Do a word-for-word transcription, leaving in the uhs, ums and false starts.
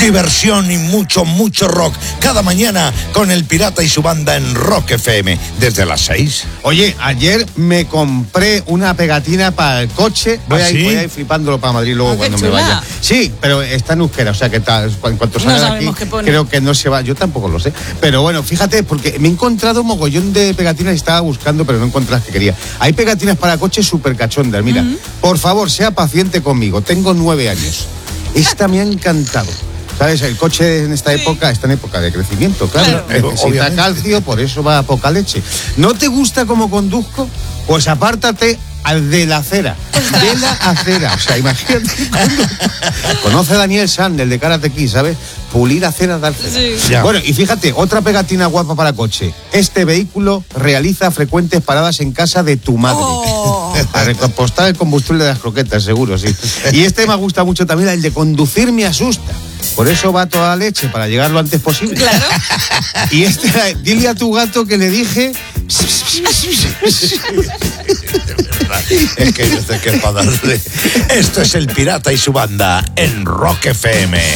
diversión y mucho, mucho rock. Cada mañana con El Pirata y su banda en Rock F M, desde las seis. Oye, ayer me compré una pegatina para el coche. Voy, ¿Ah, a, ir, sí? voy a ir flipándolo para Madrid luego Ah, cuando qué me chula. vaya. Sí, pero está en euskera, o sea que tal, en cuanto salga No de sabemos aquí, qué pone. creo que no se va. Yo tampoco lo sé. Pero bueno, fíjate, porque me he encontrado un mogollón de pegatinas y estaba buscando, pero no encontré las que quería. Hay pegatinas para coches súper cachondas. Mira, uh-huh. Por favor, sea paciente conmigo. Tengo nueve años. Esta me ha encantado. ¿Sabes? El coche en esta época está en época de crecimiento, claro. claro. Necesita Obviamente. calcio, por eso va a poca leche. ¿No te gusta cómo conduzco? Pues apártate al de la acera. De la acera. O sea, imagínate. Conoce a Daniel San, el de Karate Kid, ¿sabes? Pulir acera, dar acera. Sí. Bueno, y fíjate, otra pegatina guapa para coche. Este vehículo realiza frecuentes paradas en casa de tu madre. Oh. A recompostar el combustible de las croquetas, seguro, sí. Y este me gusta mucho también, el de conducir me asusta. Por eso va toda la leche, para llegar lo antes posible. Claro. Y este, dile a tu gato que le dije... Es que no sé qué para darle. Esto es El Pirata y su banda en Rock F M.